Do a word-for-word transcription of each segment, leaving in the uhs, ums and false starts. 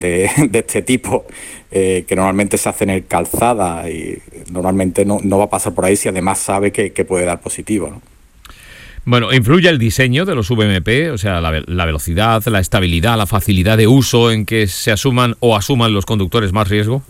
de, de este tipo, eh, que normalmente se hacen en calzada y normalmente no, no va a pasar por ahí si además sabe que, que puede dar positivo, ¿no? Bueno, ¿influye el diseño de los V M P? O sea, la, la velocidad, la estabilidad, la facilidad de uso en que se asuman o asuman los conductores más riesgo.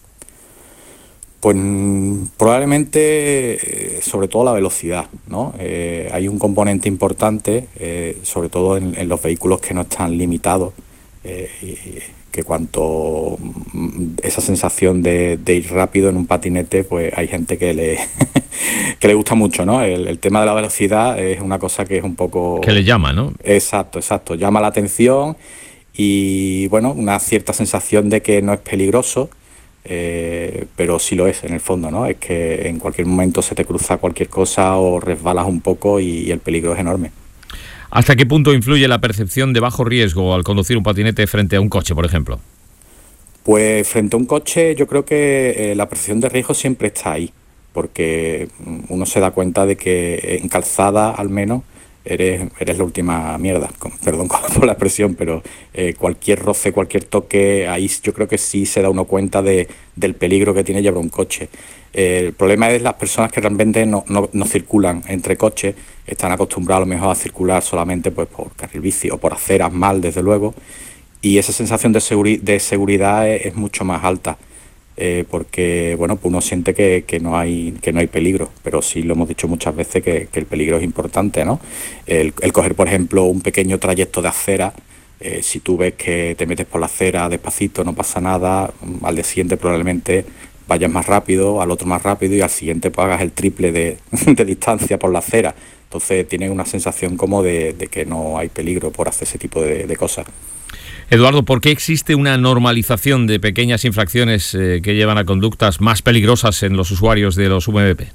Pues probablemente, eh, sobre todo la velocidad, ¿no? Eh, hay un componente importante, eh, sobre todo en, en los vehículos que no están limitados, eh, y que cuanto esa sensación de, de ir rápido en un patinete, pues hay gente que le que le gusta mucho, ¿no? El, el tema de la velocidad es una cosa que es un poco... Que le llama, ¿no? Exacto, exacto. Llama la atención y, bueno, una cierta sensación de que no es peligroso, eh, pero sí lo es en el fondo, ¿no? Es que en cualquier momento se te cruza cualquier cosa o resbalas un poco y, y el peligro es enorme. ¿Hasta qué punto influye la percepción de bajo riesgo al conducir un patinete frente a un coche, por ejemplo? Pues frente a un coche yo creo que eh, la percepción de riesgo siempre está ahí, porque uno se da cuenta de que en calzada al menos eres, eres la última mierda, con, perdón por la expresión, pero eh, cualquier roce, cualquier toque, ahí yo creo que sí se da uno cuenta de, del peligro que tiene llevar un coche. Eh, el problema es las personas que realmente no, no, no circulan entre coches, están acostumbrados a lo mejor a circular solamente pues por carril bici o por aceras mal, desde luego, y esa sensación de, seguri de seguridad es, es mucho más alta. Eh, porque bueno, pues uno siente que, que, no hay, que no hay peligro, pero sí lo hemos dicho muchas veces que, que el peligro es importante, ¿no? El, el coger, por ejemplo, un pequeño trayecto de acera, eh, si tú ves que te metes por la acera despacito, no pasa nada, al día siguiente probablemente vayas más rápido, al otro más rápido y al siguiente pues hagas el triple de, de distancia por la acera. Entonces tienes una sensación como de, de que no hay peligro por hacer ese tipo de, de cosas. Eduardo, ¿por qué existe una normalización de pequeñas infracciones eh, que llevan a conductas más peligrosas en los usuarios de los V M P?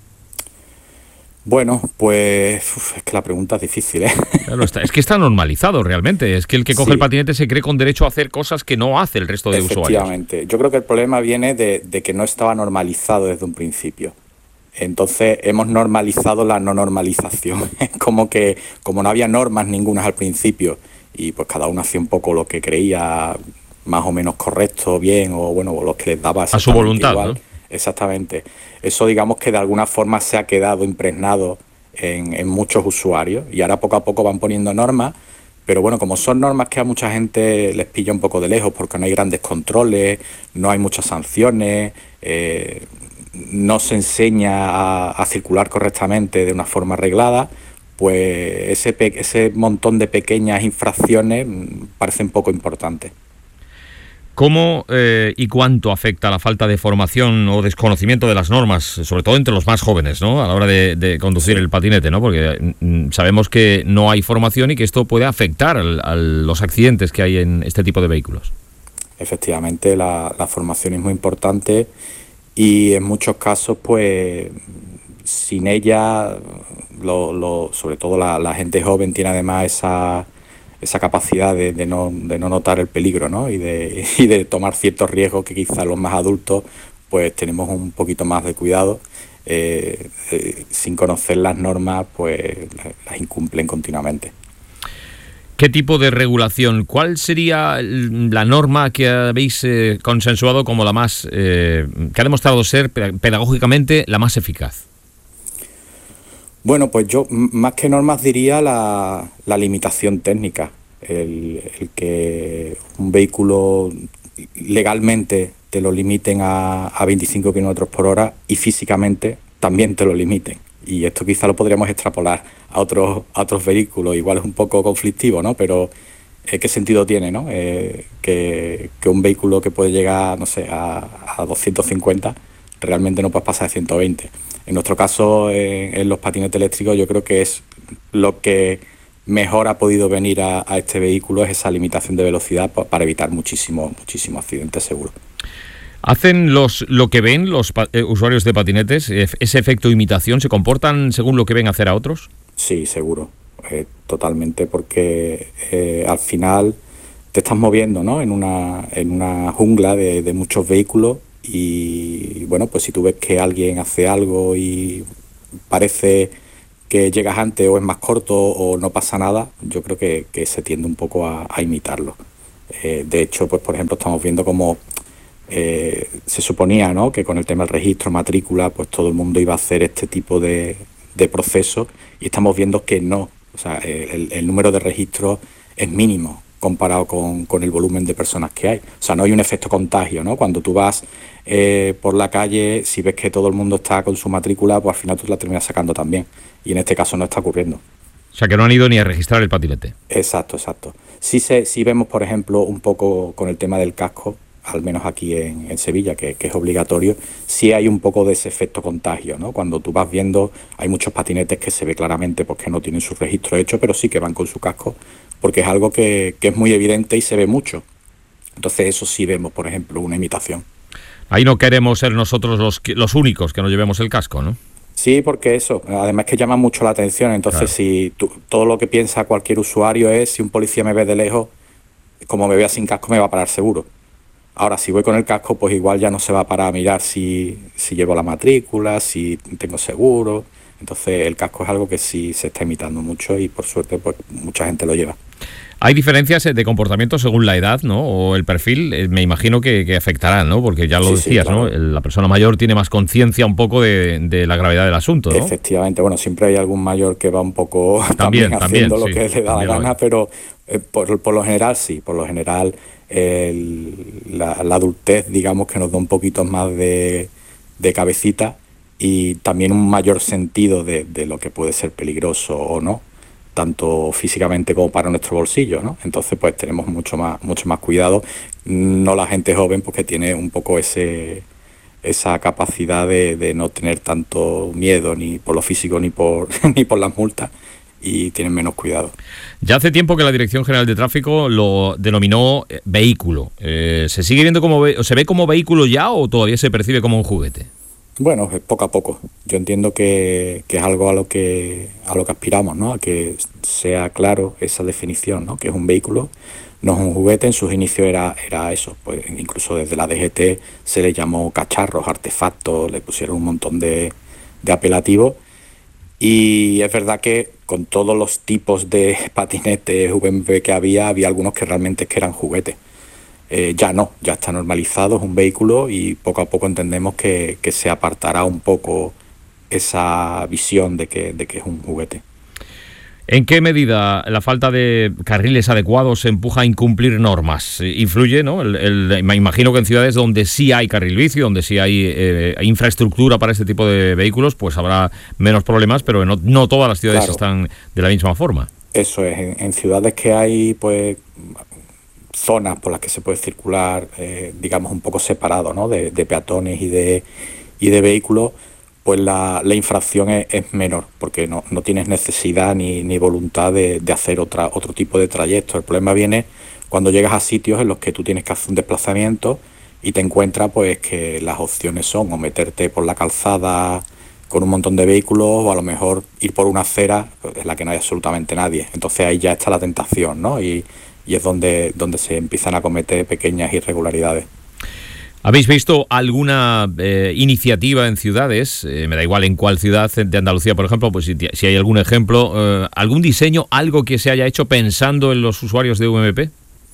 Bueno, pues uf, es que la pregunta es difícil, ¿eh? Claro, está, es que está normalizado realmente. Es que el que coge Sí. el patinete se cree con derecho a hacer cosas que no hace el resto de usuarios. Efectivamente. Yo creo que el problema viene de, de que no estaba normalizado desde un principio. Entonces hemos normalizado la no normalización. Como que como no había normas ningunas al principio y pues cada uno hacía un poco lo que creía más o menos correcto, bien o bueno, lo que les daba a su voluntad, igual. ¿no? Exactamente. Eso digamos que de alguna forma se ha quedado impregnado en, en muchos usuarios y ahora poco a poco van poniendo normas, pero bueno, como son normas que a mucha gente les pilla un poco de lejos porque no hay grandes controles, no hay muchas sanciones, eh, no se enseña a, a circular correctamente de una forma arreglada, pues ese, pe ese montón de pequeñas infracciones parecen poco importantes. ¿Cómo eh, y cuánto afecta la falta de formación o desconocimiento de las normas, sobre todo entre los más jóvenes, ¿no? A la hora de, de conducir sí. el patinete, ¿no? Porque mm, sabemos que no hay formación y que esto puede afectar al, a los accidentes que hay en este tipo de vehículos. Efectivamente, la, la formación es muy importante y en muchos casos, pues, sin ella, lo, lo, sobre todo la, la gente joven tiene además esa... esa capacidad de, de, no, de no notar el peligro, ¿no? Y de, y de tomar ciertos riesgos que quizás los más adultos pues tenemos un poquito más de cuidado, eh, eh, sin conocer las normas pues las incumplen continuamente. ¿Qué tipo de regulación? ¿Cuál sería la norma que habéis eh, consensuado como la más, eh, que ha demostrado ser pedagógicamente la más eficaz? Bueno, pues yo más que normas diría la, la limitación técnica, el, el que un vehículo legalmente te lo limiten a, a veinticinco kilómetros por hora y físicamente también te lo limiten. Y esto quizá lo podríamos extrapolar a otros, a otros vehículos, igual es un poco conflictivo, ¿no? Pero eh, ¿qué sentido tiene, ¿no? Eh, que, que un vehículo que puede llegar, no sé, a, a doscientos cincuenta realmente no puedes pasar de ciento veinte. En nuestro caso, en, en los patinetes eléctricos, yo creo que es lo que mejor ha podido venir a, a este vehículo, es esa limitación de velocidad pues, para evitar muchísimos muchísimos accidentes seguros. ¿Hacen los lo que ven los eh, usuarios de patinetes? ¿Ese efecto imitación? ¿Se comportan según lo que ven hacer a otros? Sí, seguro, eh, totalmente, porque eh, al final te estás moviendo, ¿no? en, una, en una jungla de, de muchos vehículos. Y bueno, pues si tú ves que alguien hace algo y parece que llegas antes o es más corto o no pasa nada, yo creo que, que se tiende un poco a, a imitarlo. Eh, de hecho, pues por ejemplo, estamos viendo como eh, se suponía, ¿no?, que con el tema del registro, matrícula, pues todo el mundo iba a hacer este tipo de, de procesos, y estamos viendo que no. O sea, el, el número de registros es mínimo comparado con, con el volumen de personas que hay. O sea, no hay un efecto contagio, ¿no? Cuando tú vas eh, por la calle, si ves que todo el mundo está con su matrícula, pues al final tú la terminas sacando también. Y en este caso no está ocurriendo. O sea, que no han ido ni a registrar el patinete. Exacto, exacto. Sí, se, sí vemos, por ejemplo, un poco con el tema del casco, al menos aquí en, en Sevilla, que, que es obligatorio, sí hay un poco de ese efecto contagio, ¿no? Cuando tú vas viendo, hay muchos patinetes que se ve claramente pues, que no tienen su registro hecho, pero sí que van con su casco, porque es algo que, que es muy evidente y se ve mucho. Entonces eso sí vemos, por ejemplo, una imitación. Ahí no queremos ser nosotros los, los únicos que nos llevemos el casco, ¿no? Sí, porque eso, además que llama mucho la atención. Entonces, claro, si tú, todo lo que piensa cualquier usuario es, si un policía me ve de lejos, como me vea sin casco me va a parar seguro. Ahora, si voy con el casco, pues igual ya no se va a parar a mirar si, si llevo la matrícula, si tengo seguro. Entonces, el casco es algo que sí se está imitando mucho y, por suerte, pues mucha gente lo lleva. Hay diferencias de comportamiento según la edad, ¿no? O el perfil, eh, me imagino que, que afectarán, ¿no? Porque ya lo sí, decías, sí, claro, ¿no? La persona mayor tiene más conciencia un poco de, de la gravedad del asunto, ¿no? Efectivamente, bueno, siempre hay algún mayor que va un poco también, también haciendo también, lo sí, que le da la gana, pero eh, por, por lo general sí, por lo general el, la, la adultez, digamos, que nos da un poquito más de, de cabecita y también un mayor sentido de, de lo que puede ser peligroso o no, tanto físicamente como para nuestro bolsillo, ¿no? Entonces, pues tenemos mucho más, mucho más cuidado. No la gente joven, porque tiene un poco ese, esa capacidad de, de no tener tanto miedo ni por lo físico ni por ni por las multas, y tienen menos cuidado. Ya hace tiempo que la Dirección General de Tráfico lo denominó eh, vehículo. Eh, ¿Se sigue viendo como ve- se ve como vehículo ya o todavía se percibe como un juguete? Bueno, poco a poco. Yo entiendo que, que es algo a lo que a lo que aspiramos, ¿no? A que sea claro esa definición, ¿no? Que es un vehículo, no es un juguete. En sus inicios era, era eso, pues incluso desde la D G T se le llamó cacharros, artefactos, le pusieron un montón de, de apelativos. Y es verdad que con todos los tipos de patinetes V M P que había, había algunos que realmente es que eran juguetes. Eh, ya no, ya está normalizado, es un vehículo y poco a poco entendemos que, que se apartará un poco esa visión de que, de que es un juguete. ¿En qué medida la falta de carriles adecuados empuja a incumplir normas? ¿Influye, no? El, el, me imagino que en ciudades donde sí hay carril bici, donde sí hay eh, infraestructura para este tipo de vehículos, pues habrá menos problemas, pero no, no todas las ciudades claro. están de la misma forma. Eso es, en, en ciudades que hay, pues, zonas por las que se puede circular, eh, digamos, un poco separado, ¿no? de, de peatones y de, y de vehículos, pues la, la infracción es, es menor, porque no, no tienes necesidad ni, ni voluntad de, de hacer otra, otro tipo de trayecto. El problema viene cuando llegas a sitios en los que tú tienes que hacer un desplazamiento y te encuentras pues que las opciones son o meterte por la calzada con un montón de vehículos, o a lo mejor ir por una acera en la que no hay absolutamente nadie. Entonces ahí ya está la tentación, ¿no? Y, y es donde, donde se empiezan a cometer pequeñas irregularidades. ¿Habéis visto alguna eh, iniciativa en ciudades, eh, me da igual en cuál ciudad de Andalucía, por ejemplo, pues si, si hay algún ejemplo, eh, algún diseño, algo que se haya hecho pensando en los usuarios de V M P?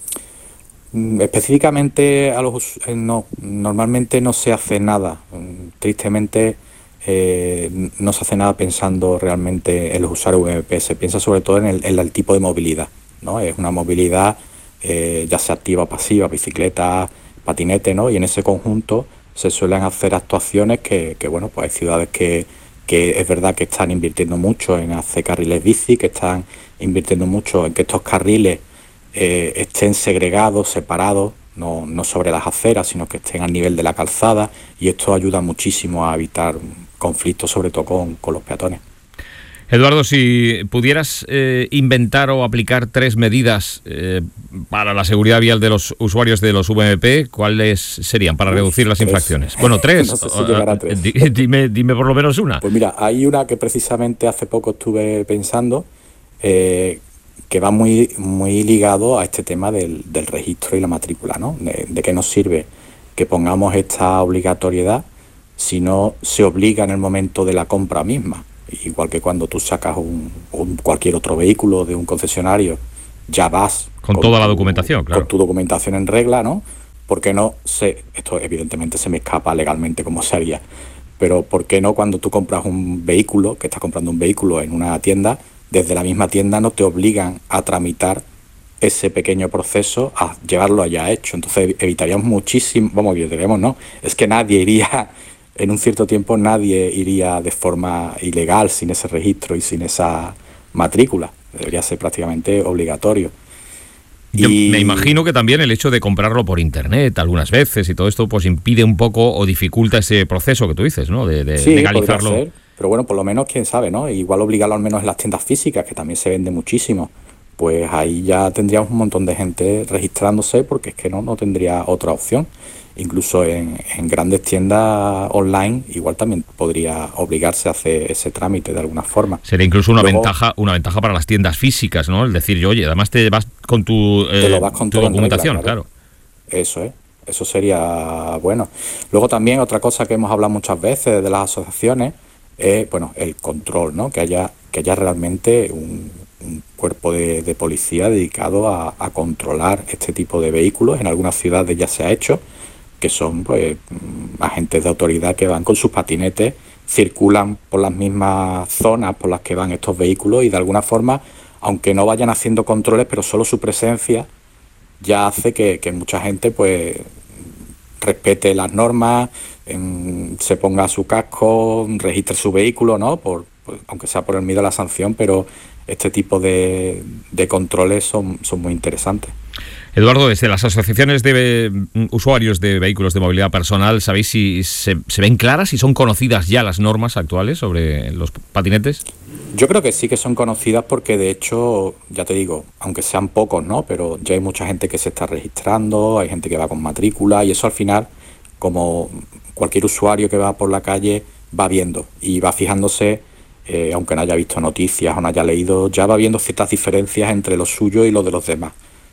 Específicamente a los no, normalmente no se hace nada. Tristemente eh, no se hace nada pensando realmente en los usuarios V M P. Se piensa sobre todo en el, en el tipo de movilidad, ¿no? Es una movilidad eh, ya sea activa o pasiva, bicicleta, patinete, ¿no? Y en ese conjunto se suelen hacer actuaciones que, que bueno, pues hay ciudades que, que es verdad que están invirtiendo mucho en hacer carriles bici, que están invirtiendo mucho en que estos carriles eh, estén segregados, separados, no, no sobre las aceras, sino que estén al nivel de la calzada, y esto ayuda muchísimo a evitar conflictos, sobre todo con, con los peatones. Eduardo, si pudieras eh, inventar o aplicar tres medidas eh, para la seguridad vial de los usuarios de los V M P, ¿cuáles serían para Uf, reducir las tres. infracciones? Bueno, tres. No sé si llegará a tres. Dime, dime por lo menos una. Pues mira, hay una que precisamente hace poco estuve pensando, eh, que va muy, muy ligado a este tema del, del registro y la matrícula, ¿no? De, de qué nos sirve que pongamos esta obligatoriedad si no se obliga en el momento de la compra misma. Igual que cuando tú sacas un, un cualquier otro vehículo de un concesionario ya vas con, con toda tu, la documentación, claro. Con tu documentación en regla, ¿no? ¿Por qué no se, esto evidentemente se me escapa legalmente cómo se haría, pero ¿por qué no cuando tú compras un vehículo, que estás comprando un vehículo en una tienda, desde la misma tienda no te obligan a tramitar ese pequeño proceso, a llevarlo allá hecho? Entonces evitaríamos muchísimo, vamos, evitaríamos, no, es que nadie iría, en un cierto tiempo nadie iría de forma ilegal sin ese registro y sin esa matrícula, debería ser prácticamente obligatorio. Yo y... me imagino que también el hecho de comprarlo por internet algunas veces y todo esto pues impide un poco o dificulta ese proceso que tú dices, ¿no? De, de sí, legalizarlo. Ser, pero bueno, por lo menos quién sabe, ¿no? Igual obligarlo al menos en las tiendas físicas, que también se vende muchísimo. Pues ahí ya tendríamos un montón de gente registrándose, porque es que no, no tendría otra opción. Incluso en, en grandes tiendas online igual también podría obligarse a hacer ese trámite de alguna forma. Sería incluso una Luego, ventaja una ventaja para las tiendas físicas, ¿no? El decir, yo, oye, además te vas con tu, eh, te lo vas con tu documentación, regla, claro. claro. Eso es, eso sería bueno. Luego también otra cosa que hemos hablado muchas veces de las asociaciones es, bueno, el control, ¿no? Que haya, que haya realmente un, un cuerpo de, de policía dedicado a, a controlar este tipo de vehículos. En algunas ciudades ya se ha hecho, que son pues agentes de autoridad que van con sus patinetes, circulan por las mismas zonas por las que van estos vehículos y de alguna forma, aunque no vayan haciendo controles, pero solo su presencia ya hace que, que mucha gente pues respete las normas, en, se ponga su casco, registre su vehículo, ¿no? Por, pues, aunque sea por el miedo a la sanción, pero este tipo de, de controles son, son muy interesantes. Eduardo, desde las asociaciones de usuarios de vehículos de movilidad personal, ¿sabéis si se, se ven claras, si son conocidas ya las normas actuales sobre los patinetes? Yo creo que sí que son conocidas porque, de hecho, ya te digo, aunque sean pocos, ¿no? Pero ya hay mucha gente que se está registrando, hay gente que va con matrícula y eso al final, como cualquier usuario que va por la calle, va viendo y va fijándose, eh, aunque no haya visto noticias o no haya leído, ya va viendo ciertas diferencias entre lo suyo y lo de los demás.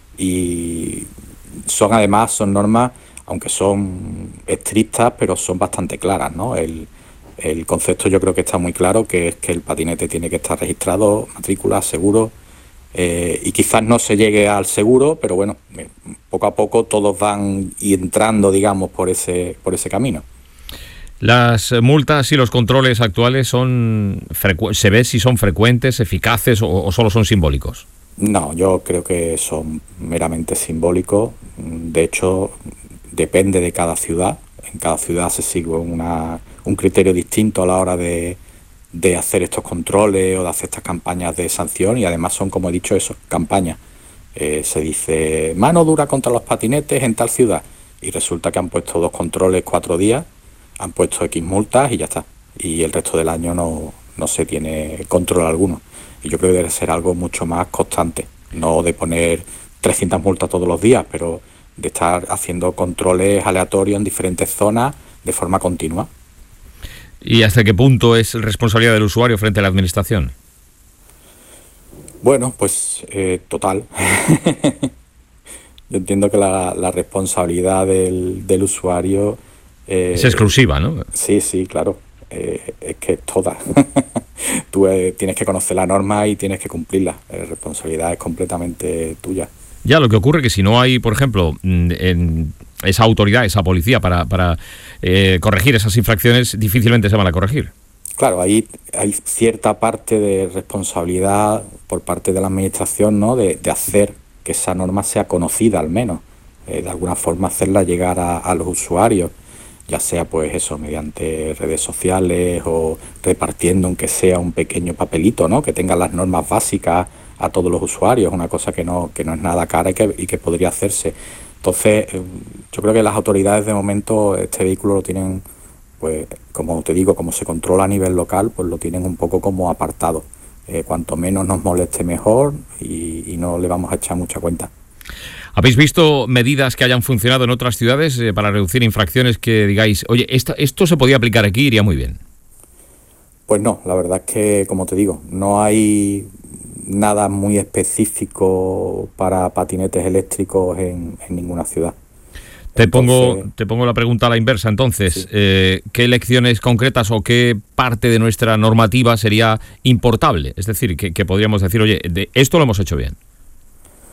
Y son además, son normas, aunque son estrictas, pero son bastante claras, ¿no? El, el concepto yo creo que está muy claro, que es que el patinete tiene que estar registrado, matrícula, seguro, eh, y quizás no se llegue al seguro, pero bueno, poco a poco todos van entrando, digamos, por ese, por ese camino. ¿Las multas y los controles actuales son frecu- se ve si son frecuentes, eficaces o, o solo son simbólicos? No, yo creo que son meramente simbólicos. De hecho, depende de cada ciudad. En cada ciudad se sigue una, un criterio distinto a la hora de, de hacer estos controles o de hacer estas campañas de sanción, y además son, como he dicho, eso, campañas. Eh, se dice mano dura contra los patinetes en tal ciudad y resulta que han puesto dos controles cuatro días, han puesto X multas y ya está. Y el resto del año no, no se tiene control alguno. Y yo creo que debe ser algo mucho más constante, no de poner trescientas multas todos los días, pero de estar haciendo controles aleatorios en diferentes zonas de forma continua. ¿Y hasta qué punto es responsabilidad del usuario frente a la administración? Bueno, pues eh, total. Yo entiendo que la, la responsabilidad del, del usuario... Eh, es exclusiva, ¿no? Sí, sí, claro. Eh, es que es toda. Tú eh, tienes que conocer la norma y tienes que cumplirla. La responsabilidad es completamente tuya. Ya, lo que ocurre es que si no hay, por ejemplo, en esa autoridad, esa policía para, para eh, corregir esas infracciones, difícilmente se van a corregir. Claro, ahí hay cierta parte de responsabilidad por parte de la administración, ¿no? De, de hacer que esa norma sea conocida al menos. Eh, de alguna forma hacerla llegar a, a los usuarios, ya sea pues eso, mediante redes sociales o repartiendo aunque sea un pequeño papelito, ¿no? Que tenga las normas básicas a todos los usuarios, una cosa que no, que no es nada cara y que, y que podría hacerse. Entonces, eh, yo creo que las autoridades de momento este vehículo lo tienen, pues como te digo, como se controla a nivel local, pues lo tienen un poco como apartado. Eh, cuanto menos nos moleste mejor y, y no le vamos a echar mucha cuenta. ¿Habéis visto medidas que hayan funcionado en otras ciudades eh, para reducir infracciones que digáis, oye, esta, esto se podía aplicar aquí, iría muy bien? Pues no, la verdad es que, como te digo, no hay nada muy específico para patinetes eléctricos en, en ninguna ciudad. Te, entonces, pongo, te pongo la pregunta a la inversa, entonces, sí. eh, ¿qué lecciones concretas o qué parte de nuestra normativa sería importable? Es decir, que, que podríamos decir, oye, de esto lo hemos hecho bien.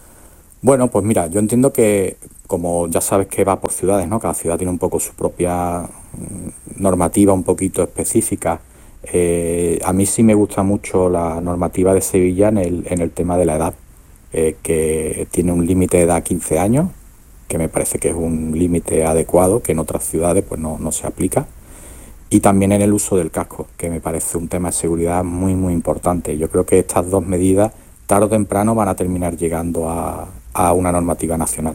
Bueno, pues mira, yo entiendo que, como ya sabes que va por ciudades, ¿no? Cada ciudad tiene un poco su propia mm, normativa un poquito específica. Eh, a mí sí me gusta mucho la normativa de Sevilla en el, en el tema de la edad, eh, que tiene un límite de edad quince años, que me parece que es un límite adecuado, que en otras ciudades pues no, no se aplica. Y también en el uso del casco, que me parece un tema de seguridad muy, muy importante. Yo creo que estas dos medidas, tarde o temprano, van a terminar llegando a, a una normativa nacional.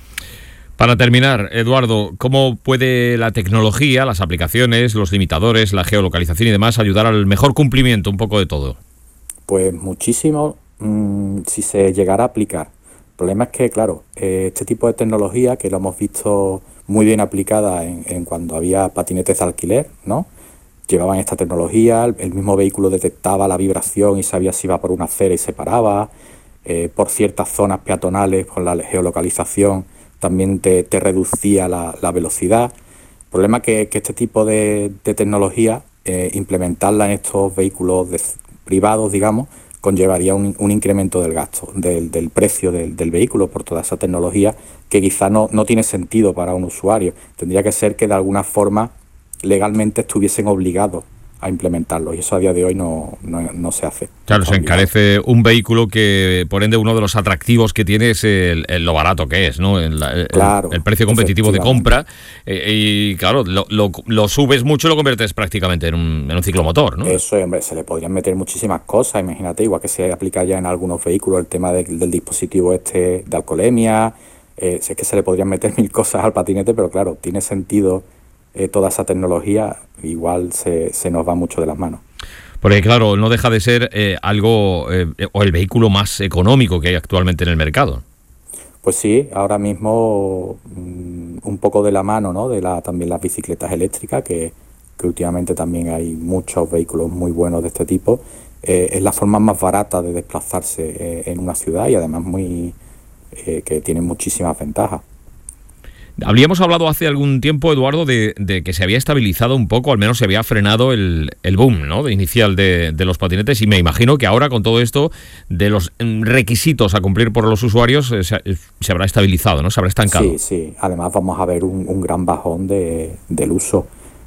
Para terminar, Eduardo, ¿cómo puede la tecnología, las aplicaciones, los limitadores, la geolocalización y demás ayudar al mejor cumplimiento un poco de todo? Pues muchísimo, mmm, si se llegara a aplicar. El problema es que, claro, eh, este tipo de tecnología, que lo hemos visto muy bien aplicada en, en cuando había patinetes de alquiler, ¿no? Llevaban esta tecnología, el, el mismo vehículo detectaba la vibración y sabía si iba por una acera y se paraba. Eh, por ciertas zonas peatonales, con la geolocalización, también te, te reducía la, la velocidad. El problema es que, que este tipo de, de tecnología, eh, implementarla en estos vehículos de, privados, digamos, conllevaría un, un incremento del gasto, del, del precio del, del vehículo por toda esa tecnología que quizá no, no tiene sentido para un usuario. Tendría que ser que de alguna forma legalmente estuviesen obligados a implementarlo, y eso a día de hoy no, no, no se hace. Claro, No se obligado. encarece un vehículo que, por ende, uno de los atractivos que tiene es el, el- lo barato que es, ¿no? El, el- Claro, el precio competitivo de efectivamente. compra. Eh, y, claro, lo, lo- lo subes mucho y lo conviertes prácticamente en un, en un ciclomotor, ¿no? Eso, hombre, se le podrían meter muchísimas cosas, imagínate, igual que se aplica ya en algunos vehículos el tema de- del dispositivo este de alcoholemia, eh, si es que se le podrían meter mil cosas al patinete, pero claro, tiene sentido eh, toda esa tecnología, igual se, se nos va mucho de las manos. Porque, claro, no deja de ser eh, algo, eh, o el vehículo más económico que hay actualmente en el mercado. Pues sí, ahora mismo mm, un poco de la mano, ¿no? De la, también las bicicletas eléctricas, que, que últimamente también hay muchos vehículos muy buenos de este tipo. Eh, es la forma más barata de desplazarse eh, en una ciudad y además muy eh, que tiene muchísimas ventajas. Habíamos hablado hace algún tiempo, Eduardo, de, de que se había estabilizado un poco, al menos se había frenado el, el boom, ¿no?, de inicial de, de los patinetes, y me imagino que ahora con todo esto de los mm, requisitos a cumplir por los usuarios eh, se, se habrá estabilizado, ¿no? Se habrá estancado. Sí, sí. Además vamos a ver un, un gran bajón de, del uso.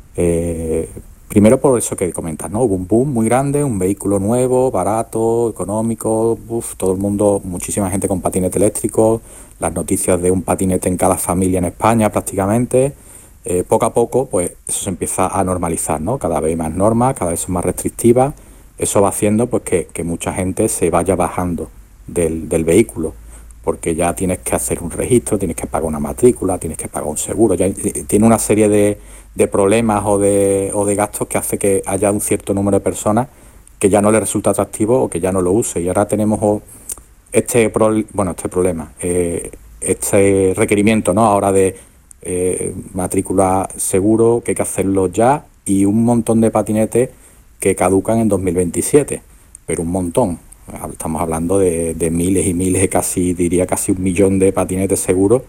Eh, Primero por eso que comentas, ¿no? Hubo un boom muy grande, un vehículo nuevo, barato, económico, uf, todo el mundo, muchísima gente con patinete eléctrico, las noticias de un patinete en cada familia en España prácticamente. Eh, poco a poco, pues eso se empieza a normalizar, ¿no? Cada vez hay más normas, cada vez son más restrictivas. Eso va haciendo pues que, que mucha gente se vaya bajando del, del vehículo, porque ya tienes que hacer un registro, tienes que pagar una matrícula, tienes que pagar un seguro, ya tiene una serie de, de problemas o de, o de gastos que hace que haya un cierto número de personas que ya no le resulta atractivo o que ya no lo use. Y ahora tenemos este, pro, bueno, este problema, eh, este requerimiento, ¿no? Ahora de eh, matrícula seguro, que hay que hacerlo ya, y un montón de patinetes que caducan en dos mil veintisiete, pero un montón. Estamos hablando de, de miles y miles, casi diría casi un millón de patinetes seguros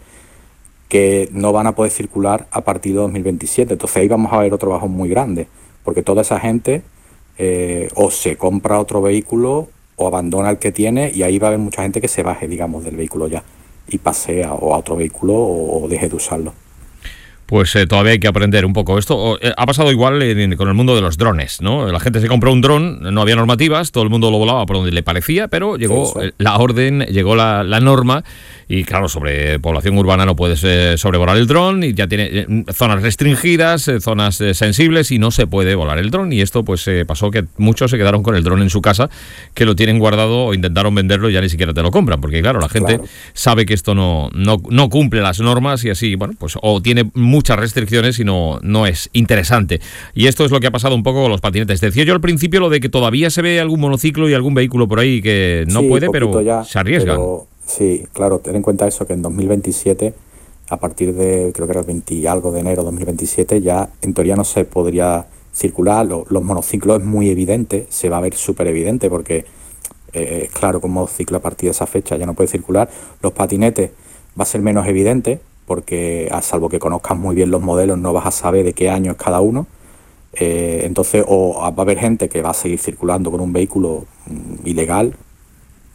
que no van a poder circular a partir de dos mil veintisiete. Entonces ahí vamos a ver otro bajón muy grande, porque toda esa gente eh, o se compra otro vehículo o abandona el que tiene, y ahí va a haber mucha gente que se baje, digamos, del vehículo ya y pase a, o a otro vehículo o, o deje de usarlo. Pues eh, todavía hay que aprender un poco. Esto eh, ha pasado igual en, con el mundo de los drones, ¿no? La gente se compró un dron, no había normativas, todo el mundo lo volaba por donde le parecía, pero llegó Eso. la orden, llegó la, la norma, y claro, sobre población urbana no puedes eh, sobrevolar el dron, y ya tiene eh, zonas restringidas, eh, zonas eh, sensibles, y no se puede volar el dron. Y esto pues eh, pasó que muchos se quedaron con el dron en su casa, que lo tienen guardado o intentaron venderlo y ya ni siquiera te lo compran, porque claro, la gente Claro. sabe que esto no, no, no cumple las normas, y así, bueno, pues o tiene muchas restricciones y no, no es interesante. Y esto es lo que ha pasado un poco con los patinetes. Decía yo al principio lo de que todavía se ve algún monociclo y algún vehículo por ahí que no Sí, puede, poquito pero ya, se arriesgan. pero sí, claro, ten en cuenta eso, que en dos mil veintisiete, a partir de, creo que era el veinte y algo de enero de dos mil veintisiete, ya en teoría no se podría circular. Lo- los monociclos es muy evidente, se va a ver súper evidente, porque eh, es claro que un monociclo a partir de esa fecha ya no puede circular. Los patinetes va a ser menos evidente, porque a salvo que conozcas muy bien los modelos, no vas a saber de qué año es cada uno. Eh, entonces, o va a haber gente que va a seguir circulando con un vehículo mm, ilegal,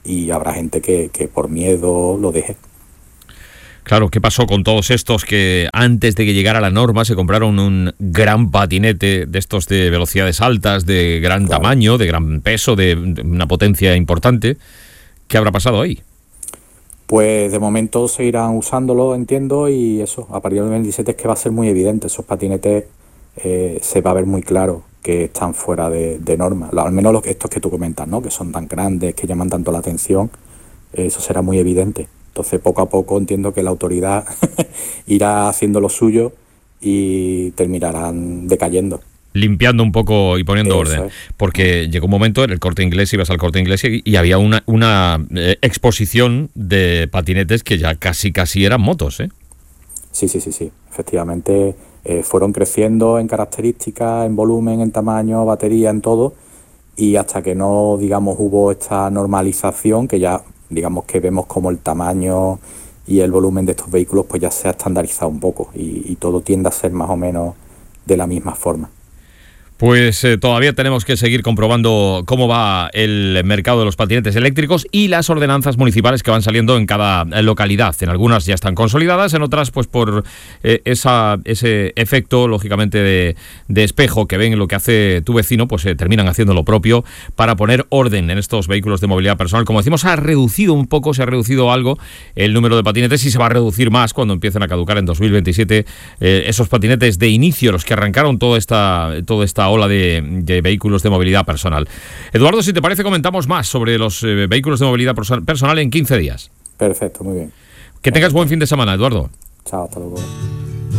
y habrá gente que, que por miedo lo deje. Claro, ¿qué pasó con todos estos que antes de que llegara la norma se compraron un gran patinete de estos de velocidades altas, de gran claro. tamaño, de gran peso, de, de una potencia importante? ¿Qué habrá pasado ahí? Pues de momento seguirán usándolo, entiendo, y eso, a partir del veintisiete es que va a ser muy evidente. Esos patinetes eh, se va a ver muy claro que están fuera de, de norma. Al menos los, estos que tú comentas, ¿no? Que son tan grandes, que llaman tanto la atención, eh, eso será muy evidente. Entonces, poco a poco entiendo que la autoridad irá haciendo lo suyo y terminarán decayendo. Limpiando un poco y poniendo Eso orden. Es. Porque llegó un momento en el Corte Inglés, ibas al Corte Inglés y, y había una, una eh, exposición de patinetes que ya casi casi eran motos, ¿eh? Sí, sí, sí, sí. Efectivamente, eh, fueron creciendo en características, en volumen, en tamaño, batería, en todo. Y hasta que no, digamos, hubo esta normalización, que ya, digamos, que vemos como el tamaño y el volumen de estos vehículos pues ya se ha estandarizado un poco y, y todo tiende a ser más o menos de la misma forma. Pues eh, todavía tenemos que seguir comprobando cómo va el mercado de los patinetes eléctricos y las ordenanzas municipales que van saliendo en cada localidad. En algunas ya están consolidadas, en otras pues por eh, esa, ese efecto, lógicamente, de, de espejo que ven lo que hace tu vecino, pues eh, terminan haciendo lo propio para poner orden en estos vehículos de movilidad personal. Como decimos, ha reducido un poco, se ha reducido algo el número de patinetes y se va a reducir más cuando empiecen a caducar en dos mil veintisiete eh, esos patinetes de inicio, los que arrancaron toda esta, toda esta ola de, de vehículos de movilidad personal. Eduardo, si te parece, comentamos más sobre los eh, vehículos de movilidad personal en quince días. Perfecto, muy bien. Que tengas buen fin de semana, Eduardo. Chao, hasta luego.